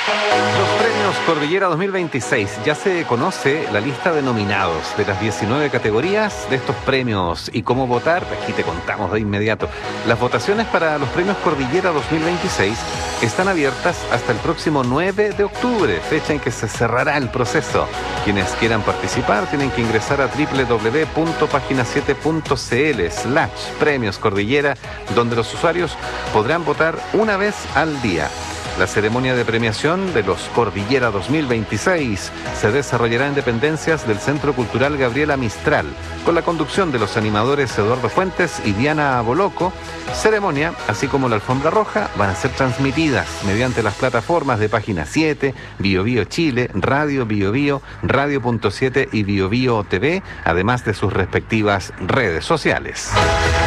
Los premios Cordillera 2026. Ya se conoce la lista de nominados de las 19 categorías de estos premios y cómo votar. Aquí te contamos de inmediato. Las votaciones para los premios Cordillera 2026 están abiertas hasta el próximo 9 de octubre, fecha en que se cerrará el proceso. Quienes quieran participar tienen que ingresar a www.pagina7.cl/premios Cordillera, donde los usuarios podrán votar una vez al día. La ceremonia de premiación de los Cordillera 2026 se desarrollará en dependencias del Centro Cultural Gabriela Mistral, con la conducción de los animadores Eduardo Fuentes y Diana Boloco. Ceremonia, así como la alfombra roja, van a ser transmitidas mediante las plataformas de Página 7, Bio Bio Chile, Radio Bio Bio, Radio.7 y Bio Bio TV, además de sus respectivas redes sociales.